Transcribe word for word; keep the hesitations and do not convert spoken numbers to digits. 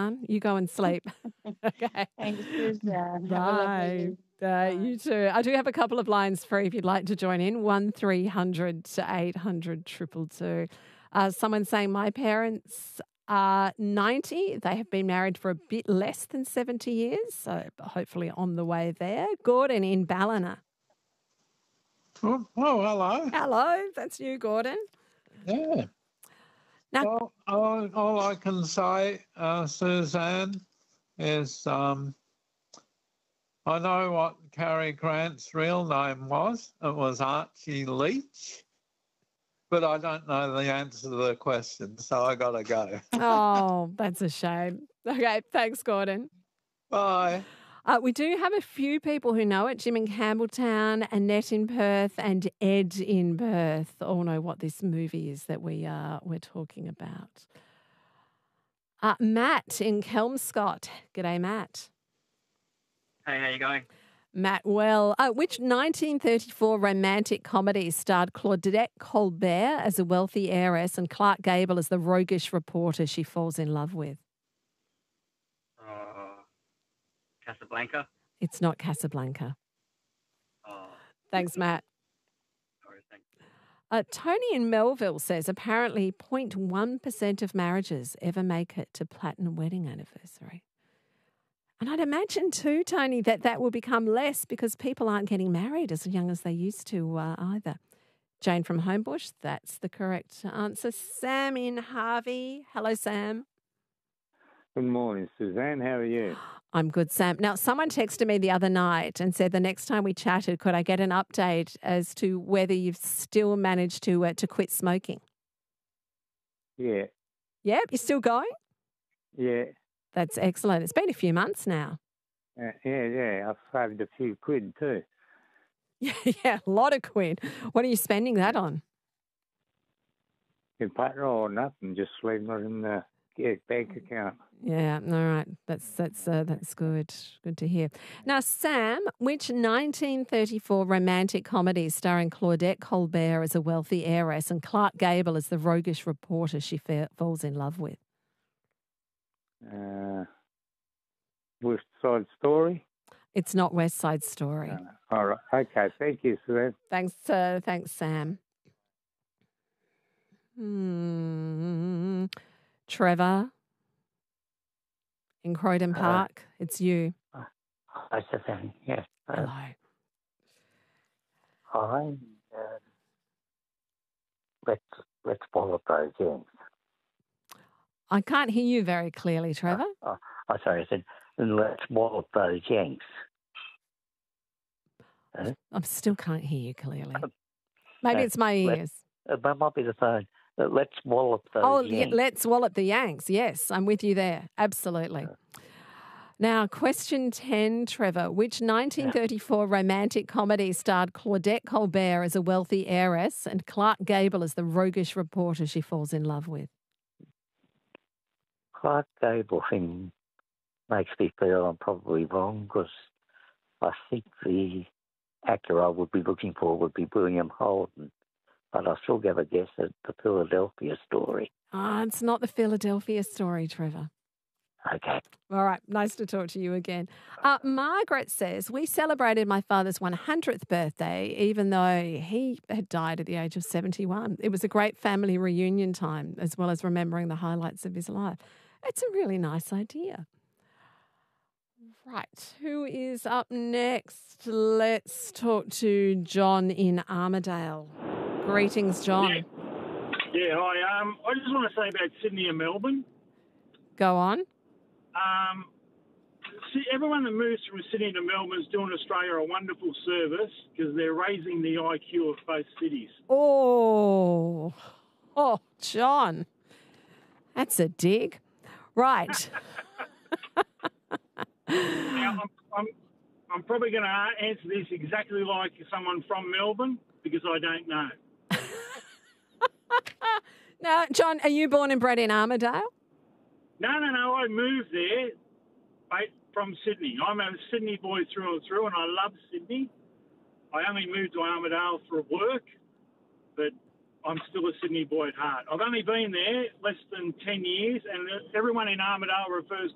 Suzanne. You go and sleep. Okay. Thanks, Suzanne. Have a Bye. lovely Uh, you too. I do have a couple of lines free if you'd like to join in. One three hundred to eight hundred triple two. Uh, someone saying my parents are ninety. They have been married for a bit less than seventy years, so hopefully on the way there. Gordon in Ballina. Oh, oh, hello. Hello, that's you, Gordon. Yeah. Now, well, all, all I can say, uh, Suzanne, is um, I know what Cary Grant's real name was. It was Archie Leach. But I don't know the answer to the question, so I got to go. Oh, that's a shame. Okay, thanks, Gordon. Bye. Uh, we do have a few people who know it. Jim in Campbelltown, Annette in Perth, and Ed in Perth all know what this movie is that we are we're talking about. Uh, Matt in Kelmscott. G'day, Matt. Hey, how you going? Matt, well, uh, which nineteen thirty-four romantic comedy starred Claudette Colbert as a wealthy heiress and Clark Gable as the roguish reporter she falls in love with? Uh, Casablanca? It's not Casablanca. Oh. Thanks, Matt. Sorry, thanks. Uh, Tony in Melville says apparently zero point one percent of marriages ever make it to platinum wedding anniversary. And I'd imagine too, Tony, that that will become less because people aren't getting married as young as they used to uh, either. Jane from Homebush, that's the correct answer. Sam in Harvey. Hello, Sam. Good morning, Suzanne. How are you? I'm good, Sam. Now, someone texted me the other night and said the next time we chatted, could I get an update as to whether you've still managed to uh, to quit smoking? Yeah. Yep, you're still going? Yeah. That's excellent. It's been a few months now. Uh, yeah, yeah. I've saved a few quid too. Yeah, yeah, a lot of quid. What are you spending that on? In petrol or nothing, just leaving it in the yeah, bank account. Yeah, all right. That's that's uh, that's good. Good to hear. Now, Sam, which nineteen thirty-four romantic comedy starring Claudette Colbert as a wealthy heiress and Clark Gable as the roguish reporter she fa- falls in love with? Uh, West Side Story? It's not West Side Story. Uh, all right. Okay. Thank you, Suzanne. Thanks, uh, thanks, Sam. Hmm. Trevor in Croydon Park. Uh, it's you. Hi, Suzanne. Yes. Uh, Hello. Hi. Uh, let's let's follow those in. I can't hear you very clearly, Trevor. Uh, oh, oh, sorry. I said, let's wallop those Yanks. Huh? I still can't hear you clearly. Maybe uh, it's my ears. Let, uh, that might be the phone. Uh, let's wallop those oh, Yanks. Oh, let's wallop the Yanks. Yes, I'm with you there. Absolutely. Uh, now, question ten, Trevor. Which nineteen thirty-four yeah. romantic comedy starred Claudette Colbert as a wealthy heiress and Clark Gable as the roguish reporter she falls in love with? Clark Gable thing makes me feel I'm probably wrong because I think the actor I would be looking for would be William Holden, but I'll still give a guess at the Philadelphia Story. Ah, oh, it's not the Philadelphia Story, Trevor. Okay. All right. Nice to talk to you again. Uh, Margaret says, we celebrated my father's one hundredth birthday, even though he had died at the age of seventy-one. It was a great family reunion time, as well as remembering the highlights of his life. It's a really nice idea. Right. Who is up next? Let's talk to John in Armidale. Greetings, John. Yeah, yeah hi. Um, I just want to say about Sydney and Melbourne. Go on. Um, see, everyone that moves from Sydney to Melbourne is doing Australia a wonderful service because they're raising the I Q of both cities. Oh, oh, John, that's a dig. Right. Now, I'm, I'm, I'm probably going to answer this exactly like someone from Melbourne because I don't know. Now, John, are you born and bred in Armidale? No, no, no. I moved there from Sydney. I'm a Sydney boy through and through, and I love Sydney. I only moved to Armidale for work, but I'm still a Sydney boy at heart. I've only been there less than ten years, and everyone in Armidale refers